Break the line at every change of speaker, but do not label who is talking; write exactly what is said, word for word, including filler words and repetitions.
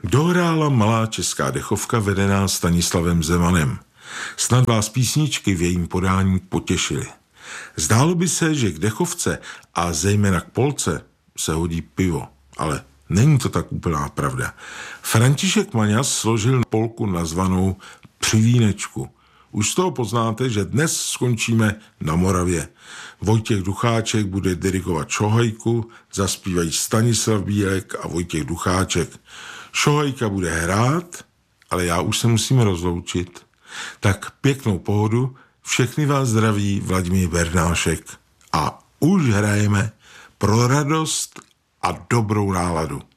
Dohrála malá česká dechovka vedená Stanislavem Zemanem. Snad vás písničky v jejím podání potěšily. Zdálo by se, že k dechovce a zejména k polce se hodí pivo, ale není to tak úplná pravda. František Maňas složil polku nazvanou Při vínečku. Už z toho poznáte, že dnes skončíme na Moravě. Vojtěch Ducháček bude dirigovat Šohajku, zaspívají Stanislav Bílek a Vojtěch Ducháček. Šohajka bude hrát, ale já už se musím rozloučit. Tak pěknou pohodu, všechny vás zdraví Vladimír Bernášek a už hrajeme pro radost a dobrou náladu.